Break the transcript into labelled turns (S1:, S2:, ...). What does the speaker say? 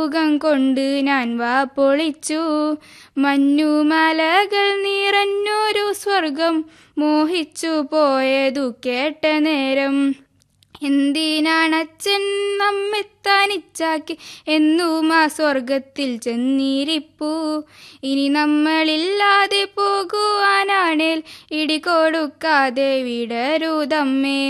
S1: സുഖം കൊണ്ട് ഞാൻ വാ പൊളിച്ചു. മഞ്ഞുമലകൾ നിറഞ്ഞൊരു സ്വർഗം മോഹിച്ചു പോയതു കേട്ട നേരം. എന്തിനാണച്ഛൻ നമ്മെ തനിച്ചാക്കി എന്നും ആ സ്വർഗത്തിൽ ചെന്നിരിപ്പു. ഇനി നമ്മളില്ലാതെ പോകുവാനാണേൽ ഇടികൊടുക്കാതെ വിടരുതമ്മേ.